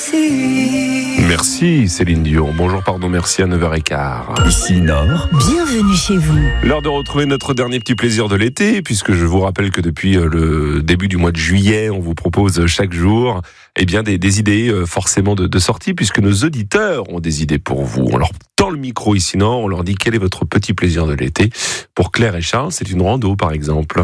Merci Céline Dion. Bonjour, merci à 9h15. Ici Nord. Bienvenue chez vous. L'heure de retrouver notre dernier petit plaisir de l'été, puisque je vous rappelle que depuis le début du mois de juillet, on vous propose chaque jour des idées forcément de sortie, puisque nos auditeurs ont des idées pour vous. On leur tend le micro ici Nord, on leur dit quel est votre petit plaisir de l'été. Pour Claire et Charles, c'est une rando par exemple.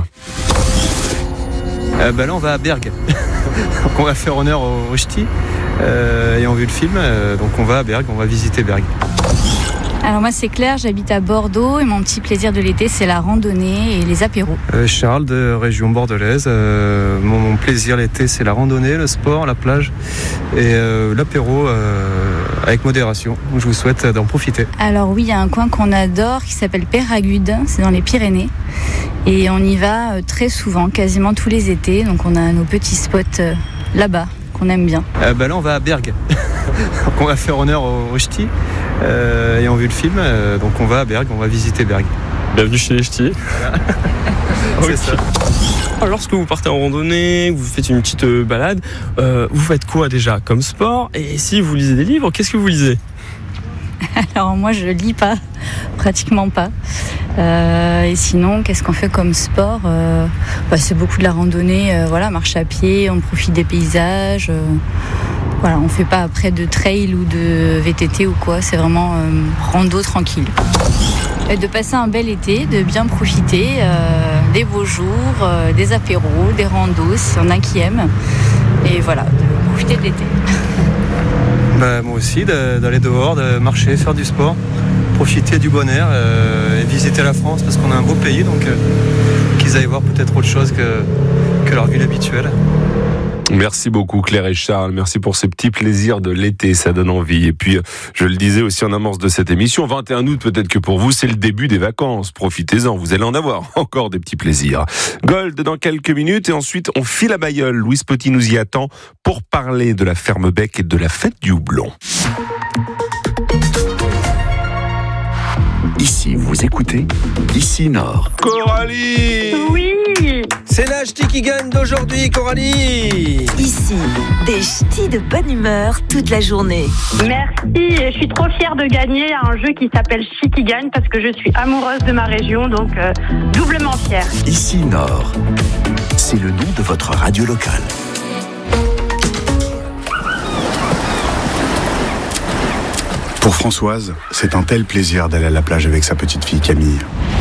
Là on va à Bergue. Donc on va faire honneur au ch'ti ayant vu le film, donc on va à Bergue, on va visiter Bergue. Alors moi c'est Claire, j'habite à Bordeaux et mon petit plaisir de l'été c'est la randonnée et les apéros. Charles de région bordelaise, mon plaisir l'été c'est la randonnée, le sport, la plage et l'apéro avec modération. Je vous souhaite d'en profiter. Alors oui, il y a un coin qu'on adore qui s'appelle Péragude, c'est dans les Pyrénées et on y va très souvent, quasiment tous les étés, donc on a nos petits spots là-bas qu'on aime bien. Là on va à Bergue, donc on va faire honneur au ch'ti ayant vu le film, donc on va à Bergue, on va visiter Bergue. Bienvenue chez les ch'tis. Voilà. C'est ça. Lorsque vous partez en randonnée, vous faites une petite balade, vous faites quoi déjà comme sport? Et si vous lisez des livres, qu'est-ce que vous lisez? Alors moi je lis pas, pratiquement pas. Et sinon, qu'est-ce qu'on fait comme sport? C'est beaucoup de la randonnée, marche à pied, on profite des paysages. On fait pas après de trail ou de VTT ou quoi, c'est vraiment rando tranquille. De passer un bel été, de bien profiter des beaux jours, des apéros, des randos, si on a qui aime. Et voilà, de profiter de l'été. Moi aussi, d'aller dehors, de marcher, faire du sport, profiter du bon air et visiter la France parce qu'on a un beau pays, donc qu'ils aillent voir peut-être autre chose que leur ville habituelle. Merci beaucoup Claire et Charles, merci pour ces petits plaisirs de l'été, ça donne envie. Et puis, je le disais aussi en amorce de cette émission, 21 août peut-être que pour vous c'est le début des vacances, profitez-en, vous allez en avoir encore des petits plaisirs. Gold dans quelques minutes et ensuite on file à Bailleul, Louise Poty nous y attend pour parler de la ferme Bec et de la fête du houblon. Ici, vous écoutez Ici Nord. Coralie! Oui! C'est la ch'ti qui gagne d'aujourd'hui, Coralie! Ici, des ch'tis de bonne humeur toute la journée. Merci, je suis trop fière de gagner à un jeu qui s'appelle Ch'ti qui gagne parce que je suis amoureuse de ma région, donc doublement fière. Ici Nord, c'est le nom de votre radio locale. Pour Françoise, c'est un tel plaisir d'aller à la plage avec sa petite fille Camille.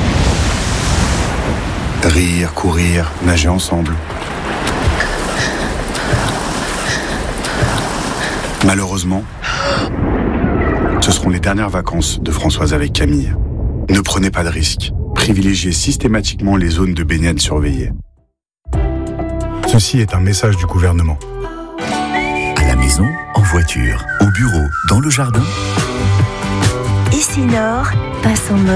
Rire, courir, nager ensemble. Malheureusement, ce seront les dernières vacances de Françoise avec Camille. Ne prenez pas de risques. Privilégiez systématiquement les zones de baignade surveillées. Ceci est un message du gouvernement. À la maison, en voiture, au bureau, dans le jardin. Ici Nord passe en mode